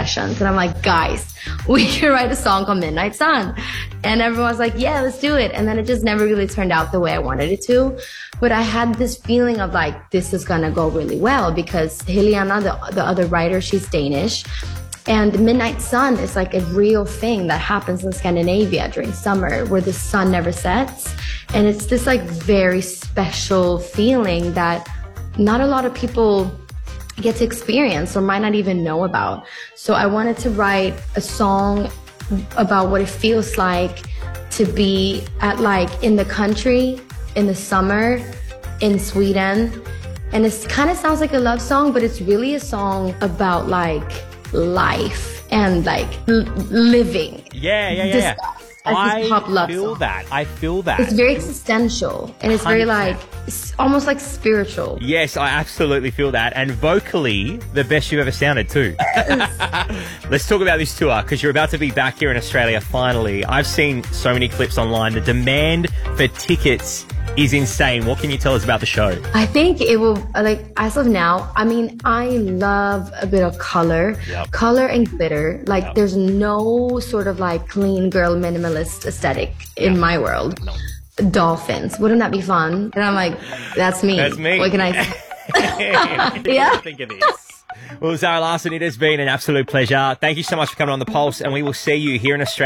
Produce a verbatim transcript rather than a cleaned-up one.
sessions. And I'm like, guys, we can write a song called Midnight Sun. And everyone's like, yeah, let's do it. And then it just never really turned out the way I wanted it to. But I had this feeling of like, this is gonna go really well because Helena, the, the other writer, she's Danish. And Midnight Sun is like a real thing that happens in Scandinavia during summer where the sun never sets. And it's this like very special feeling that not a lot of people get to experience or might not even know about. So I wanted to write a song about what it feels like to be at like in the country, in the summer, in Sweden. And it kind of sounds like a love song, but it's really a song about like life and like l- living. Yeah, yeah, yeah. yeah. I feel song. that. I feel that. It's very existential and it's very like, it's almost like spiritual. Yes, I absolutely feel that. And vocally, the best you've ever sounded too. Let's talk about this tour because you're about to be back here in Australia finally. I've seen so many clips online. The demand for tickets is insane. What can you tell us about the show? I think it will, like, as of now, I mean, I love a bit of color, Yep. color and glitter. Like, Yep. there's no sort of like clean girl minimalist aesthetic in Yep. my world. No. Dolphins, wouldn't that be fun? And I'm like, that's me. That's me. What can I say? Yeah. Think of this. Well, Zara Larsson, it has been an absolute pleasure. Thank you so much for coming on The Pulse, and we will see you here in Australia.